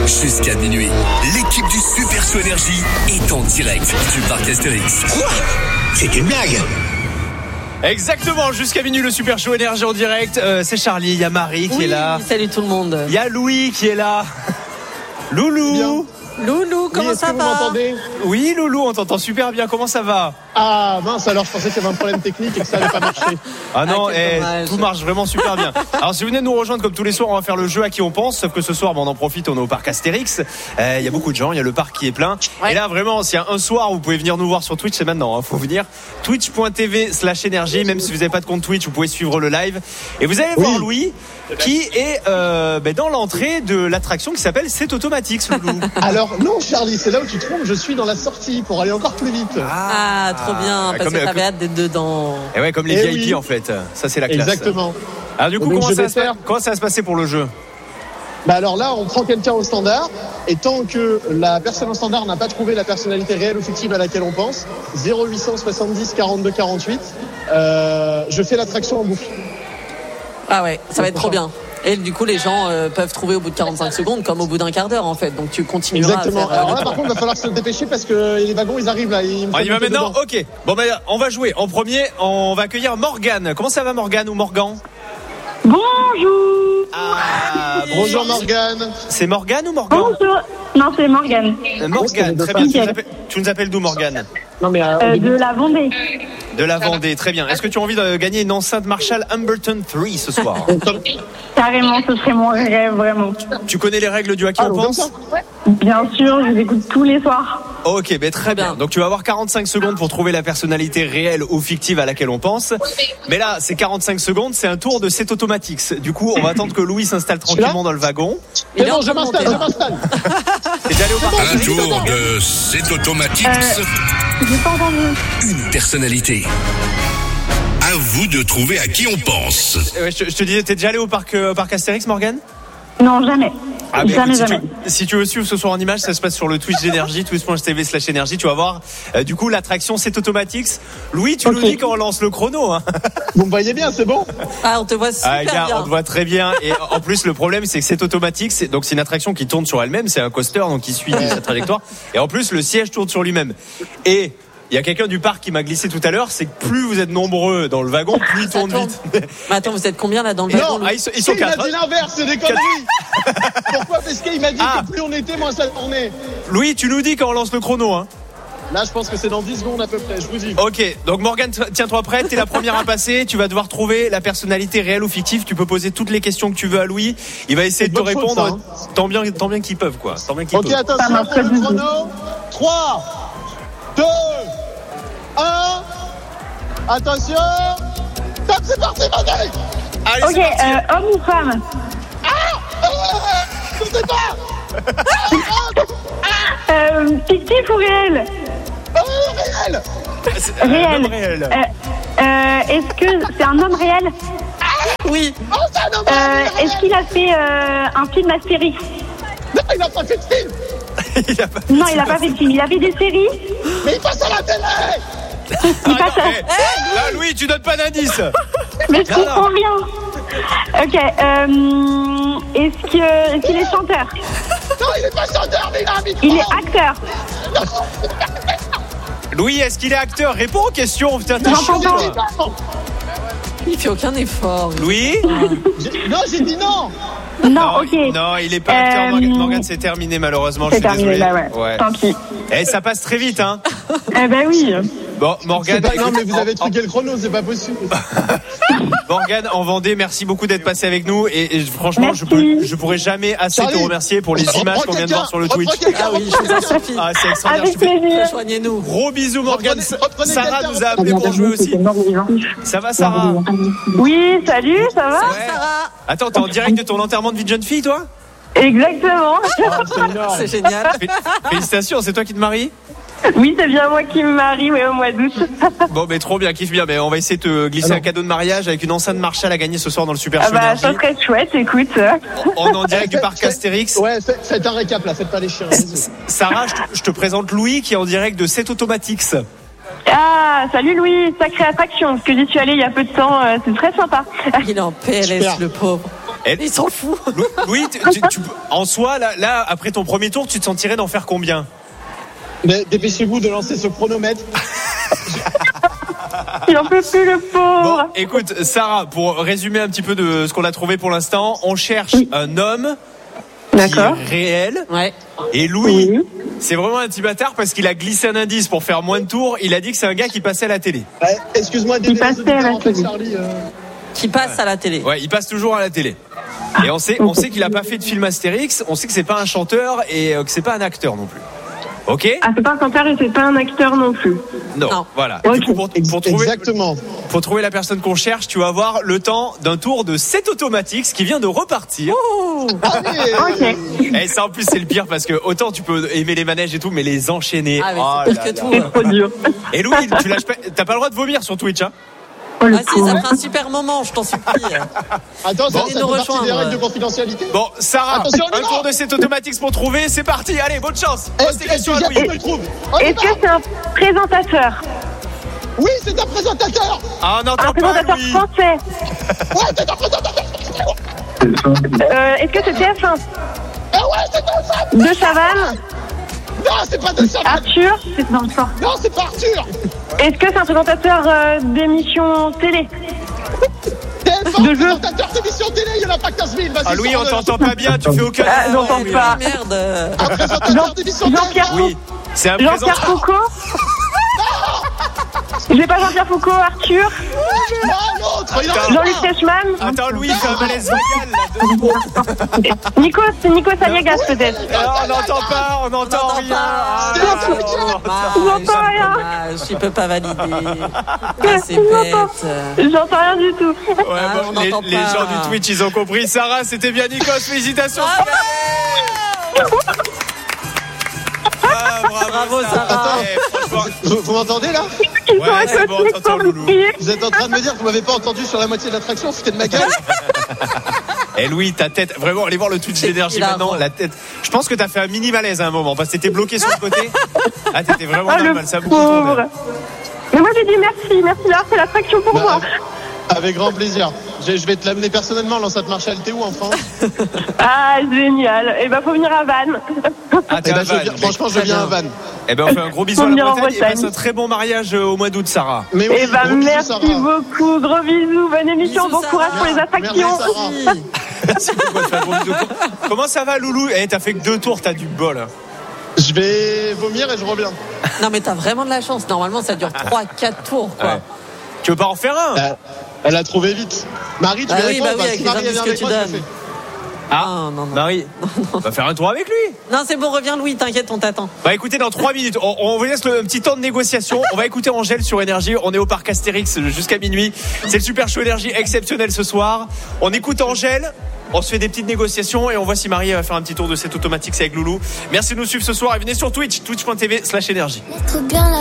Jusqu'à minuit, l'équipe du Super Show Énergie est en direct du parc Astérix. Quoi ? C'est une blague. Exactement, jusqu'à minuit le Super Show Énergie en direct. C'est Charlie, il y a Marie qui est là. Salut tout le monde. Il y a Louis qui est là. Loulou. Bien. Loulou, comment ça vous va? m'entendez ? Oui Loulou, on t'entend super bien, comment ça va? Ah mince, alors je pensais qu'il y avait un problème technique et que ça n'allait pas marcher. Ah non, quel dommage. tout marche vraiment super bien. Alors si vous venez de nous rejoindre comme tous les soirs, on va faire le jeu à qui on pense. Sauf que ce soir, on en profite, on est au parc Astérix. Il y a beaucoup de gens, il y a le parc qui est plein. Ouais. Et là vraiment, s'il y a un soir où vous pouvez venir nous voir sur Twitch, c'est maintenant. Faut venir twitch.tv/énergie. Même si vous n'avez pas de compte Twitch, vous pouvez suivre le live. Et vous allez voir Louis qui est dans l'entrée de l'attraction qui s'appelle C'est Automatix, Loulou. Alors non Charlie, c'est là où tu te trompes, je suis dans la sortie pour aller encore plus vite. Ah, trop bien, parce que t'avais hâte d'être dedans. Et ouais, comme les Eh VIP oui. en fait. Ça c'est la classe. Exactement. Alors du coup, Donc, comment je ça vais va se passer pour le jeu? Bah alors là, on prend quelqu'un au standard et tant que la personne au standard n'a pas trouvé la personnalité réelle ou fictive à laquelle on pense, 0870 42 48, je fais l'attraction en boucle. Ah ouais, ça va être trop bien. Et du coup, les gens peuvent trouver au bout de 45 secondes comme au bout d'un quart d'heure en fait. Donc tu continueras Exactement. à faire Alors le là, par temps. contre, il va falloir se dépêcher parce que les wagons, ils arrivent là. On y va maintenant. Ok. Bon ben, on va jouer. En premier, on va accueillir Morgane. Comment ça va, Morgane ou Morgan? Bonjour. Ah, Bonjour Morgane. C'est Morgane ou Morgan? Bonjour. Non, c'est Morgane. Morgane, très bien. Tu nous appelles d'où, Morgane? Non mais De la Vendée. De la Vendée, très bien. Est-ce que tu as envie de gagner une enceinte Marshall Humberton 3 ce soir? Carrément, ce serait mon rêve, vraiment. Tu connais les règles du à qui on comme pense? ça. Bien sûr, je vous écoute tous les soirs. Ok, ben très bien. bien. Donc tu vas avoir 45 secondes pour trouver la personnalité réelle ou fictive à laquelle on pense. Mais là, c'est 45 secondes, c'est un tour de C'est Automatix. Du coup, on va attendre que Louis s'installe tranquillement dans le wagon. Il est C'est en bon, je train de m'installe, monter, je m'installe. T'es déjà allé au parc Un Astérix? tour de C'est Automatix. J'ai pas entendu. Une personnalité. À vous de trouver à qui on pense. Ouais, je te disais, t'es déjà allé au parc Astérix, Morgane? Non, jamais. Ah, mais Jamais, écoute, jamais. si tu veux suivre ce soir en image, ça se passe sur le Twitch d'énergie, twitch.tv/énergie. Tu vas voir, du coup, l'attraction C'est Automatix. Louis, tu nous dis quand on lance le chrono, hein. Vous me voyez bien, c'est bon. Ah, on te voit super Gars, bien. on te voit très bien. Et en plus, le problème, c'est que C'est Automatix, donc c'est une attraction qui tourne sur elle-même. C'est un coaster, donc qui suit sa trajectoire. Et en plus, le siège tourne sur lui-même. Et il y a quelqu'un du parc qui m'a glissé tout à l'heure, c'est que plus vous êtes nombreux dans le wagon, plus il tourne vite. Mais attends, vous êtes combien là dans le Non, wagon? Ah, ils sont Il m'a quatre. dit l'inverse, c'est des conneries. Pourquoi? Parce qu'il m'a dit Ah. que plus on était, moins ça tournait. Louis, tu nous dis quand on lance le chrono, hein. Là, je pense que c'est dans 10 secondes à peu près, je vous dis. Ok, donc Morgane, tiens-toi prête, t'es la première à passer, tu vas devoir trouver la personnalité réelle ou fictive, tu peux poser toutes les questions que tu veux à Louis, il va essayer de te bonne faute, répondre ça, tant bien qu'ils peuvent, quoi. Tant bien qu'ils Ok, peuvent. attention marche pour pas le du tout. chrono. 3, 2, 1. Attention. Top, c'est parti, vas-y. Allez, Ok, c'est parti. homme ou femme? Je sais pas. Fictif ou réel? Réel. C'est un réel. homme réel. Est-ce que c'est un homme réel? Oui. Oh, c'est un homme. Est-ce qu'il a fait un film Astérix? Non, il a pas fait de film. Il a pas- Non, il a pas fait de film. Il a fait des séries. Mais il passe à la télé. Ah, Il passe non, à... là, Louis, tu donnes pas d'indice. Mais je Non, comprends rien. Ok, est-ce qu'il est chanteur? Non, il est pas chanteur, mais il a un micro. Il est acteur. Louis, est-ce qu'il est acteur? Réponds aux questions. Putain, t'es J'entends chiant, pas. toi. Il fait aucun effort. Louis? Non, j'ai dit non. Non, ok. Non, il est pas acteur. Morgane, c'est terminé, malheureusement. C'est Je suis terminé, désolé. bah ouais. Tant pis. Eh, ça passe très vite, hein. Eh ben oui. Bon, Morgane. C'est pas... Non, écoute, mais vous avez truqué le chrono, c'est pas possible. Morgane, en Vendée, merci beaucoup d'être passé avec nous. Et franchement, Merci. je pourrais jamais assez Charlie, te remercier pour les images qu'on vient de voir sur le Twitch. Ah oui, je vous en supplie. Ah, c'est extraordinaire. Avec Je te fais plaisir. Rejoignez-nous. gros bisous, Morgane. Reprenez Sarah quelqu'un, nous a appelé pour jouer aussi. Ça va, Sarah? Oui, salut, ça va? Ouais. Attends, t'es en direct de ton enterrement de vie de jeune fille, toi? Exactement. C'est énorme. C'est génial. Félicitations, c'est toi qui te maries? Oui, c'est bien moi qui me marie, ouais, au mois d'août. Bon, mais trop bien, kiffe bien. Mais on va essayer de te glisser un cadeau de mariage avec une enceinte Marshall à gagner ce soir dans le Super Ah Show bah, Énergie. ça serait chouette, écoute. On est en direct du parc Astérix. Ouais, faites un récap là, faites pas les chiens. vas-y. Sarah, je te présente Louis qui est en direct de C'est Automatix. Ah, salut Louis, sacrée attraction, parce que j'y suis allée il y a peu de temps, c'est très sympa. Il est en PLS, Super. le pauvre. Il s'en fout. Louis, en soi, là, après ton premier tour, tu te sentirais d'en faire combien? Mais dépêchez-vous de lancer ce chronomètre. Il en peut plus, le pauvre. Bon, écoute, Sarah, pour résumer un petit peu de ce qu'on a trouvé pour l'instant, on cherche un homme qui D'accord. est réel. Ouais. Et Louis, Oui. c'est vraiment un petit bâtard parce qu'il a glissé un indice pour faire moins de tours. Il a dit que c'est un gars qui passait à la télé. Excuse-moi, Il passait à la télé. Charlie. Qui passe à la télé. Ouais, il passe toujours à la télé. Et on sait qu'il a pas fait de film Astérix. On sait que c'est pas un chanteur et que c'est pas un acteur non plus. Ok? Ah, c'est pas un canteur et c'est pas un acteur non plus. Non. Voilà. Ok. Du coup, pour trouver, Exactement. pour trouver la personne qu'on cherche, tu vas avoir le temps d'un tour de 7 automatiques qui vient de repartir. Allez. Ok. Et ça, en plus, c'est le pire parce que autant tu peux aimer les manèges et tout, mais les enchaîner. Ah, mais oh c'est là pire que là. tout. C'est trop dur. Et Louis, tu lâches pas, t'as pas le droit de vomir sur Twitch, hein? Oh, le Ah si, ça pauvre. fera un super moment, je t'en supplie. Attends, ça Venez fait nous partie des rejoindre. règles de confidentialité. Bon, Sarah, Attention, on y un va. tour de 7 automatiques pour trouver. C'est parti. Allez, bonne chance. Pose tes questions à Est-ce Louis. que le trouve? On y Est-ce va. que c'est un présentateur? Oui, c'est un présentateur. Ah, on Un n'entend pas présentateur Louis. français? Ouais, c'est un présentateur. Est-ce que c'est TF1? Ah ouais, c'est un ça. De Chavannes? Non, c'est pas de ça. Arthur? C'est dans le sport. Non, c'est pas Arthur. Est-ce que c'est un présentateur d'émission télé? TF1, De jeu. présentateur d'émission télé, il y en a pas 15 000. Vas-y, Ah, Louis, on sors-le. t'entend pas bien. Tu fais aucun. Ah, j'entends Louis. pas. Merde. Un présentateur d'émission télé. Jean-Pierre Foucault? Oui, c'est un Jean-Pierre présentateur. Foucault? J'ai pas Jean-Pierre Foucault, Arthur? Ah, l'autre, il en a Jean-Luc un. Sechman? Attends, Louis, fait un malaise vocal là. Nico Saliagas peut-être? Ah, on n'entend pas, on n'entend n'entend rien. pas. Ah, C'est là, un là, truc. on n'entend J'entends rien. Dommage, il peut pas valider. Ah, c'est bête. J'entends rien du tout. Ouais, Ah, bon, on n'entend les pas. gens du Twitch, ils ont compris. Sarah, c'était bien Nikos. Félicitations. Ah, Bravo, Sarah. Eh, franchement, Vous m'entendez là? Ils sont Ouais, à c'est bon, côté t'entends pour Loulou. crier. Vous êtes en train de me dire que vous m'avez pas entendu sur la moitié de l'attraction, c'était de ma gueule. Eh Louis, ta tête, vraiment, allez voir le Twitch d'énergie hilarant. maintenant. La tête, je pense que t'as fait un mini malaise à un moment parce que t'étais bloqué sur le côté. Ah, t'étais vraiment Ah, dans le le mal, ça a beaucoup pauvre. tourné. Mais moi j'ai dit merci là, c'est l'attraction pour moi. Avec grand plaisir. Je vais te l'amener personnellement, l'enceinte Marshall. T'es où en France? Ah, génial. Et ben, faut venir à Vannes. Ah, t'es Eh ben, à Vannes. franchement, je viens à Vannes. Eh ben, on fait un gros bisou Faut à la venir en Bretagne et Bretagne. passe un très bon mariage au mois d'août, Sarah. Mais oui, Et ben, gros bisous, merci Sarah. beaucoup. Gros bisous, bonne émission, Bisous, bon courage Sarah. pour les attractions. Merci, Sarah. Merci beaucoup, on te fait un gros bisou. Comment ça va, Loulou? Eh, t'as fait que 2 tours, t'as du bol. Je vais vomir et je reviens. Non, mais t'as vraiment de la chance. Normalement, ça dure 3-4 tours, quoi. Ouais. Tu veux pas en faire un? Elle a trouvé vite. Marie, tu Ah viens oui, avec moi? bah oui, Si avec les Marie indices vient que avec tu moi, je le donnes. fais. Ah, Non, non. Marie, on va faire un tour avec lui. Non, c'est bon, reviens, Louis, t'inquiète, on t'attend. Bah écoutez, dans 3 minutes, on vous laisse un petit temps de négociation. On va écouter Angèle sur Énergie. On est au parc Astérix jusqu'à minuit. C'est le super show Énergie exceptionnel ce soir. On écoute Angèle. On se fait des petites négociations et on voit si Marie va faire un petit tour de cette automatique. C'est avec Loulou. Merci de nous suivre ce soir et venez sur Twitch, twitch.tv/énergie.